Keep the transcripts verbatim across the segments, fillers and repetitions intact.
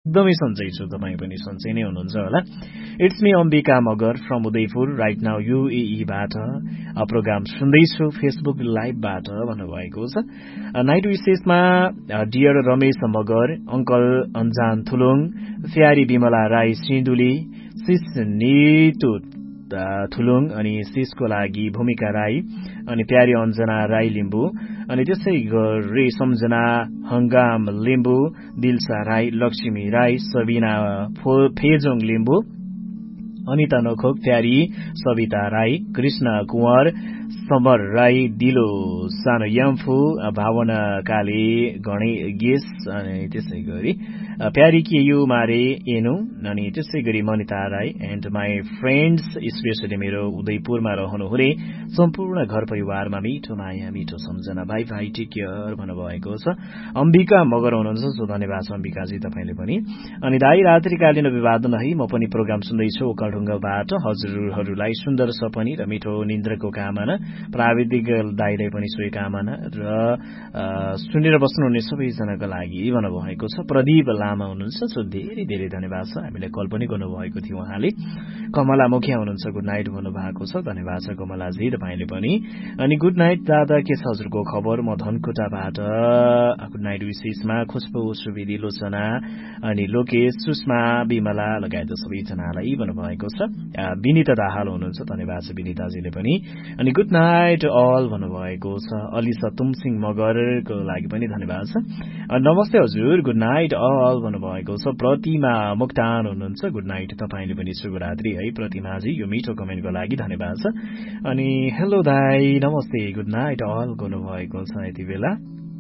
एकदमै सन्चै छु, तपाईँ पनि सन्चै नै हुनुहुन्छ होला। It's me Ambika Magar from Udaipur right now युएईबाट programme सुन्दैछु फेसबुक लाइभबाट भन्नुभएको छ। नाइट विशेषमा dear Ramesh Magar, uncle अन्जान Thulung, फ्यारी Bimala Rai Sindhuli, cease Nitu Thulung अनि सिसको लागि भूमिका राई अनि प्यारी अञ्जना राई लिम्बू अनि त्यसै गरी सम्झना हङ्गाम लिम्बू, दिलसा राई, लक्ष्मी राई, सबिना फेजोङ लिम्बू, अनिता नखोक, प्यारी सविता राई, कृष्ण कुँवर, समर राई, दिलो सानो याम्फू, भावना काले गणे गेस अनि त्यसै गरी प्यारी के यु मारे एनु अनि त्यसै गरी Manita Rai and my friends, specially मेरो उदयपुरमा रहनुहुने सम्पूर्ण घर परिवारमा मिठो माया मिठो सम्झना, भाइ भाइ टेक केयर भन्नुभएको छ। अम्बिका मगर हुनुहुन्छ, सो धन्यवाद छ अम्बिकाजी तपाईँले पनि। अनि दाई रात्रिकालीन अभिवादन है, म पनि प्रोग्राम सुन्दैछु ओकाढुङ्गाबाट, हजुरहरूलाई सुन्दर सपनी र मिठो निन्द्राको कामना, प्राविधिक दाईलाई पनि सोही कामना र सुनेर बस्नुहुने सबैजनाको लागि भन्नुभएको छ। प्रदीप लामा हुनुहुन्छ, सो धेरै धेरै धन्यवाद छ, हामीलाई कल पनि गर्नुभएको थियो उहाँले। कमला मुखिया हुनुहुन्छ, गुड नाइट भन्नुभएको छ, धन्यवाद छ कमलाजी तपाईँले पनि। अनि गुड नाइट दादा, के छ हजुरको खबर? म धनकुटाबाट गुड नाइट विशेषमा खुशबु सुविधि लोचना अनि लोकेश सुषमा विमला लगायत सबैजनालाई भन्नुभएको छ। विनिता दाहाल हुनुहुन्छ, धन्यवाद छ विनिताजीले पनि। अनि गुड नाइट अल भन्नुभएको छ। अलिसा तुमसिंह मगरको लागि पनि धन्यवाद छ। नमस्ते हजुर, गुड नाइट अल भन्नुभएको छ। प्रतिमा मुक्तान हुनुहुन्छ, गुड नाइट तपाईँले पनि शुभरात्रि है प्रतिमाजी, यो मिठो कमेन्टको लागि धन्यवाद छ। अनि हेलो दाई नमस्ते गुड नाइट अल गर्नुभएको छ यति बेला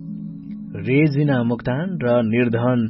रेजिना मुक्तान र निर्धन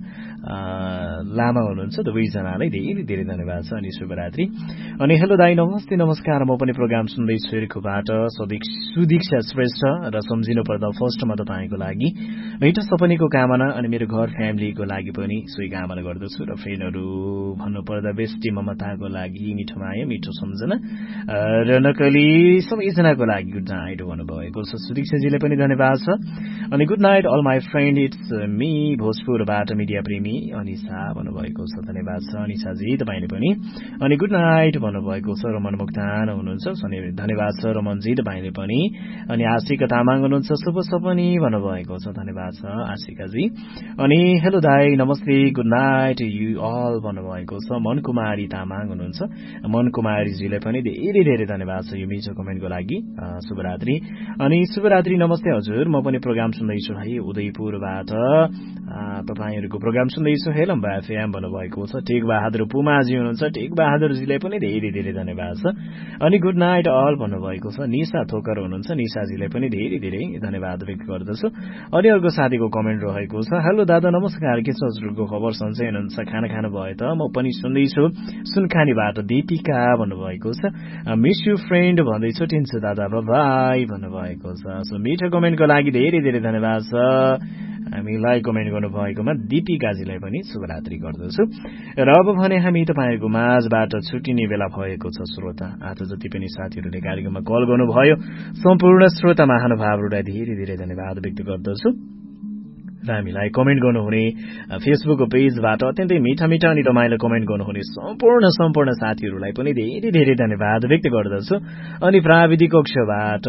लामा हुनुहुन्छ, दुवैजनालाई धेरै धेरै धन्यवाद छ अनि शुभरात्रि। अनि हेलो दाई नमस्ते नमस्कार, म पनि प्रोग्राम सुन्दैछु एरखुबाट सुदीक्षा श्रेष्ठ र सम्झिनु पर्दा फर्स्टमा तपाईँको लागि मिठो सपनीको कामना अनि मेरो घर फ्यामिलीको लागि पनि सोही कामना गर्दछु र फ्रेन्डहरू भन्नुपर्दा बेस्टी ममताको लागि मिठो माया मिठो सम्झना र नकली सबैजनाको लागि गुड नाइट भन्नुभएको छ। सुदीक्षाजीले पनि धन्यवाद छ। अनि good night all my friend, it's me भोजपुरबाट media प्रेमी अनिसा भन्नुभएको छ, धन्यवाद छ अनिसाजी तपाईँले पनि। अनि गुड नाइट भन्नुभएको छ रमन मुक्तान हुनुहुन्छ, धन्यवाद छ रमनजी तपाईँले पनि। अनि आशिका तामाङ हुनुहुन्छ, शुभ सपनी भन्नुभएको छ, धन्यवाद छ आशिकाजी। अनि हेलो दाई नमस्ते गुड नाइट यु अल भन्नुभएको छ। मन कुमारी तामाङ हुनुहुन्छ, मन कुमारीजीलाई पनि धेरै धेरै धन्यवाद छ यो मिठो कमेन्टको लागि, शुभरात्रि। अनि शुभरात्रि नमस्ते हजुर, म पनि प्रोग्राम सुन्दैछु है उदयपुरबाट, तपाईँहरूको प्रोग्राम सुन्दैछु हे लम्बा एफएम भन्नुभएको छ। टेक बहादुर पुमाजी हुनुहुन्छ, टेक बहादुरजीलाई पनि धेरै धेरै धन्यवाद छ। अनि गुड नाइट अल भन्नुभएको छ। निशा थोकर हुनुहुन्छ, निशाजीलाई पनि धेरै धेरै धन्यवाद व्यक्त गर्दछु। अनि अर्को साथीको कमेन्ट रहेको छ, हेलो दादा नमस्कार, के छ हजुरको खबर, सन्चै हुनुहुन्छ, खाना खानु भयो त? म पनि सुन्दैछु सुनखानीबाट दीपिका भन्नुभएको छ। मिस यु फ्रेन्ड भन्दैछु, टिन्छु दादा बाई भन्नुभएको छ। सो मिठो कमेन्टको लागि धेरै धेरै धन्यवाद छ हामीलाई कमेन्ट गर्नुभएकोमा दीपिकाजीलाई पनि शुभरात्रि गर्दछु। र अब भने हामी तपाईँहरूको माझबाट छुट्टिने बेला भएको छ श्रोता। आज जति पनि साथीहरूले कार्यक्रममा कल गर्नुभयो सम्पूर्ण श्रोता महानुभावहरूलाई धेरै धेरै धन्यवाद व्यक्त गर्दछु र हामीलाई कमेन्ट गर्नुहुने फेसबुक पेजबाट अत्यन्तै मिठा मिठा अनि रमाइलो कमेन्ट गर्नुहुने सम्पूर्ण सम्पूर्ण साथीहरूलाई पनि धेरै धेरै धन्यवाद व्यक्त गर्दछु। अनि प्राविधिक कक्षबाट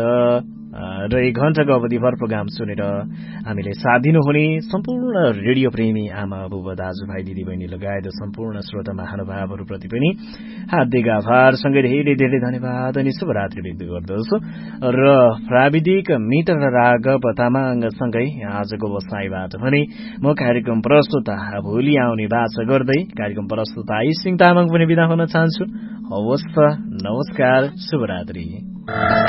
र एक घण्टाको अवधिभर प्रोग्राम सुनेर हामीले साथ दिनुहुने सम्पूर्ण रेडियो प्रेमी आमा बुबा दाजुभाइ दिदीबहिनी लगायत सम्पूर्ण श्रोता महानुभावहरूप्रति पनि हार्दिक आभारसँगै धेरै धेरै धन्यवाद अनि शुभरात्रि व्यक्त गर्दछु। र प्राविधिक मित्र राघव तामाङसँगै आजको बसाइबाट भने म कार्यक्रम प्रस्तुता भोलि आउने बाचा गर्दै कार्यक्रम प्रस्तुता सिंह तामाङ पनि बिदा हुन चाहन्छु। हवस् त, नमस्कार, शुभरात्रि।